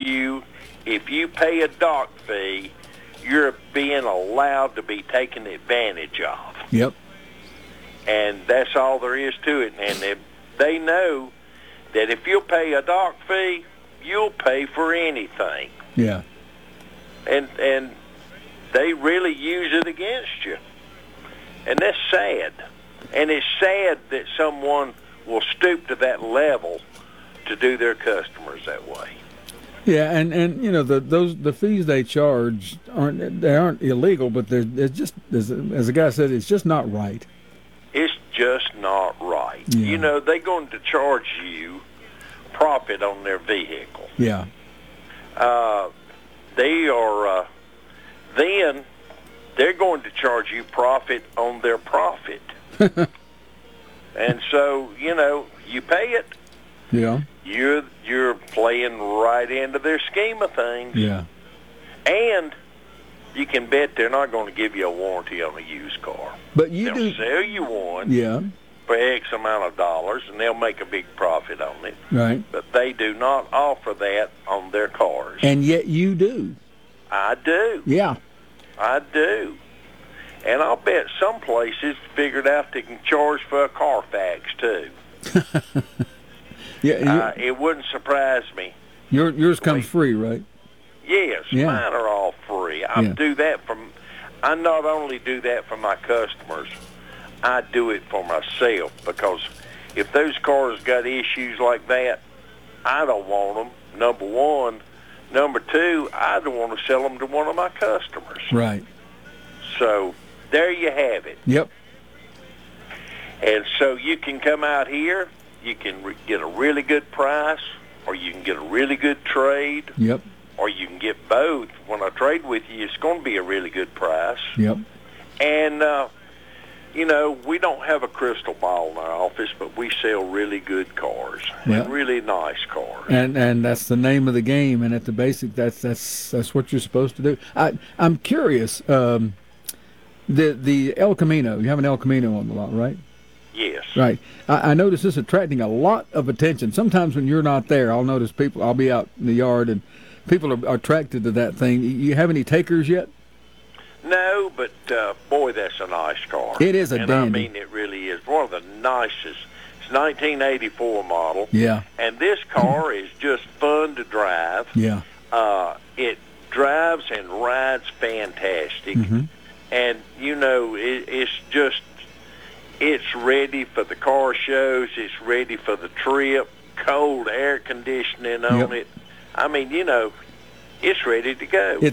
you, if you pay a dock fee, you're being allowed to be taken advantage of. Yep. And that's all there is to it. And they know that if you'll pay a dock fee, you'll pay for anything. Yeah. And they really use it against you. And that's sad. And it's sad that someone will stoop to that level to do their customers that way. Yeah, and you know the fees they charge aren't illegal, but they're just as the guy said, it's just not right. It's just not right. Yeah. You know, they're going to charge you profit on their vehicle. Yeah. They are then they're going to charge you profit on their profit. And so, you know, you pay it. Yeah. You're playing right into their scheme of things. Yeah. And you can bet they're not going to give you a warranty on a used car. But you They'll do sell you one Yeah. for X amount of dollars, and they'll make a big profit on it. Right. But they do not offer that on their cars. And yet you do. I do. Yeah. I do. And I'll bet some places figured out they can charge for a Carfax, too. Yeah. It wouldn't surprise me. Yours comes free, right? Yes, Yeah. mine are all free. I not only do that for my customers, I do it for myself, because if those cars got issues like that, I don't want them, number one. Number two, I don't want to sell them to one of my customers. Right. So there you have it. Yep. And so you can come out here, you can get a really good price, or you can get a really good trade. Yep. Or you can get both. When I trade with you, it's going to be a really good price. Yep. And, you know, we don't have a crystal ball in our office, but we sell really good cars, Yep. and really nice cars. And that's the name of the game. And at the basic, that's what you're supposed to do. I'm curious. The El Camino. You have an El Camino on the lot, right? Yes. Right. I notice this attracting a lot of attention. Sometimes when you're not there, I'll notice people. I'll be out in the yard and people are attracted to that thing. You have any takers yet? No, but boy, that's a nice car. It is a dandy. I mean, it really is. One of the nicest. It's 1984 model. Yeah. And this car is just fun to drive. Yeah. It drives and rides fantastic. Mm-hmm. And, you know, it's ready for the car shows. It's ready for the trip. Cold air conditioning on it. I mean, you know, it's ready to go.